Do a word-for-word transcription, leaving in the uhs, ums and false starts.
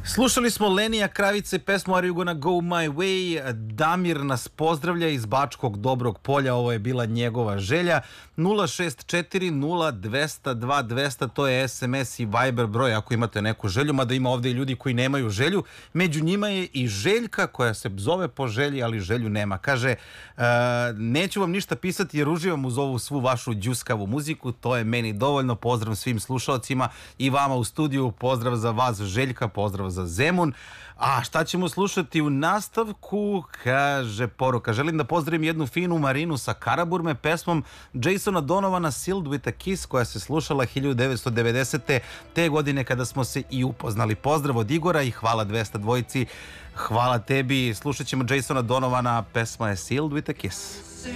Slušali smo Lenija Kravice i pesmu Are You Gonna Go My Way. Damir nas pozdravlja iz Bačkog Dobrog Polja, ovo je bila njegova želja. Nula šest četiri nula dvesta dva dvesta, to je es em es i Viber broj ako imate neku želju, mada ima ovde i ljudi koji nemaju želju. Među njima je i Željka koja se zove po želji, ali želju nema. Kaže, uh, neću vam ništa pisati jer uživam uz ovu svu vašu đuskavu muziku, to je meni dovoljno. Pozdrav svim slušalcima i vama u studiju, pozdrav za vas Željka, pozdrav za Zemun. A šta ćemo slušati u nastavku? Kaže poruka, želim da pozdravim jednu finu Marinu sa Karaburme pesmom Jasona Donovana Sealed with a Kiss, koja se slušala hiljadu devetsto devedesete te godine kada smo se i upoznali. Pozdrav od Igora i hvala dvesta dvojici. Hvala tebi. Slušat ćemo Jasona Donovana, pesma je Sealed with a Kiss.